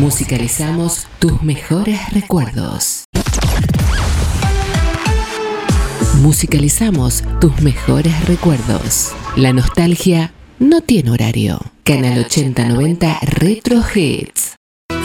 Musicalizamos tus mejores recuerdos. Musicalizamos tus mejores recuerdos. La nostalgia no tiene horario. Canal 8090 Retro Hits.